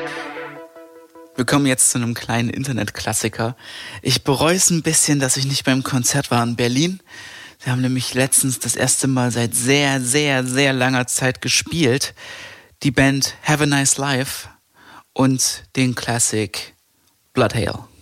Wir kommen jetzt zu einem kleinen Internetklassiker. Ich bereue es ein bisschen, dass ich nicht beim Konzert war in Berlin. Sie haben nämlich letztens das erste Mal seit sehr, sehr, sehr langer Zeit gespielt. Die Band Have a Nice Life und den Classic Blood Hail.